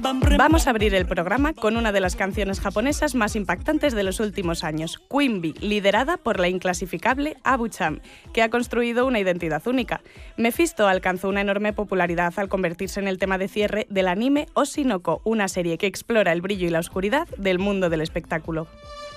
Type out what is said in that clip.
Vamos a abrir el programa con una de las canciones japonesas más impactantes de los últimos años, Queen Bee, liderada por la inclasificable Abu-chan, que ha construido una identidad única. Mephisto alcanzó una enorme popularidad al convertirse en el tema de cierre del anime Oshinoko, una serie que explora el brillo y la oscuridad del mundo del espectáculo.